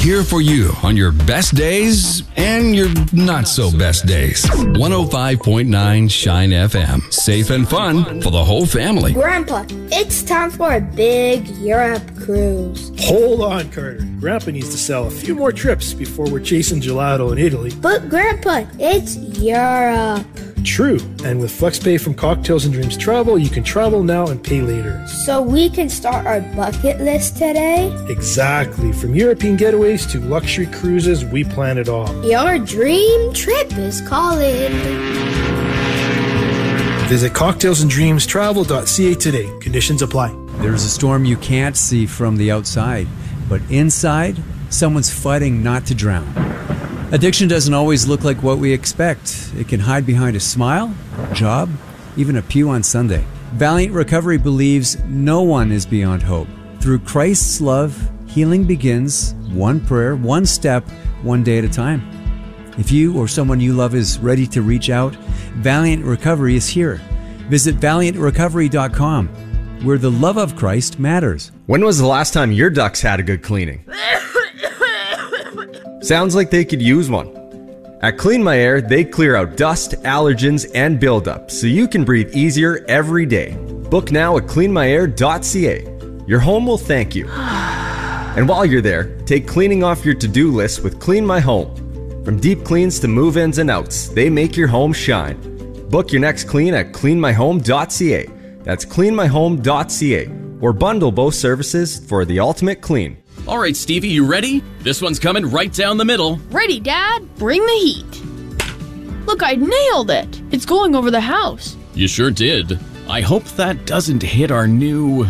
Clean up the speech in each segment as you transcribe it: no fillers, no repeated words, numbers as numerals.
Here for you on your best days and your not so best days. 105.9 Shine FM. Safe and fun for the whole family. Grandpa, it's time for a big Europe cruise. Hold on, Carter. Grandpa needs to sell a few more trips before we're chasing gelato in Italy. But Grandpa, it's Europe. True, and with FlexPay from Cocktails and Dreams Travel, you can travel now and pay later. So we can start our bucket list today? Exactly. From European getaways to luxury cruises, we plan it all. Your dream trip is calling. Visit cocktailsanddreamstravel.ca today. Conditions apply. There's a storm you can't see from the outside, but inside, someone's fighting not to drown. Addiction doesn't always look like what we expect. It can hide behind a smile, a job, even a pew on Sunday. Valiant Recovery believes no one is beyond hope. Through Christ's love, healing begins one prayer, one step, one day at a time. If you or someone you love is ready to reach out, Valiant Recovery is here. Visit valiantrecovery.com, where the love of Christ matters. When was the last time your ducks had a good cleaning? Sounds like they could use one. At Clean My Air, they clear out dust, allergens, and buildup so you can breathe easier every day. Book now at cleanmyair.ca. Your home will thank you. And while you're there, take cleaning off your to-do list with Clean My Home. From deep cleans to move-ins and outs, they make your home shine. Book your next clean at cleanmyhome.ca. That's cleanmyhome.ca. Or bundle both services for the ultimate clean. All right, Stevie, you ready? This one's coming right down the middle. Ready, Dad. Bring the heat. Look, I nailed it. It's going over the house. You sure did. I hope that doesn't hit our new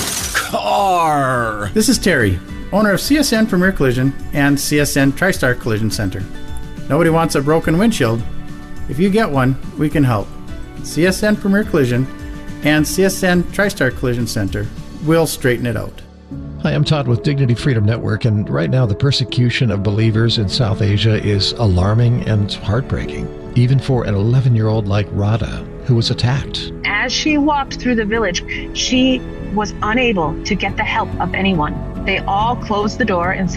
car. This is Terry, owner of CSN Premier Collision and CSN TriStar Collision Center. Nobody wants a broken windshield. If you get one, we can help. CSN Premier Collision and CSN TriStar Collision Center will straighten it out. Hi, I'm Todd with Dignity Freedom Network, and right now the persecution of believers in South Asia is alarming and heartbreaking, even for an 11-year-old like Radha, who was attacked. As she walked through the village, she was unable to get the help of anyone. They all closed the door and said,